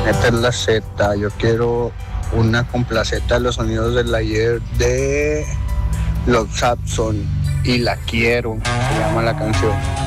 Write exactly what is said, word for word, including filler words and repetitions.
Esta es la Z. Yo quiero una complaceta de los sonidos del ayer de los Sapson. Y la quiero, se llama la canción.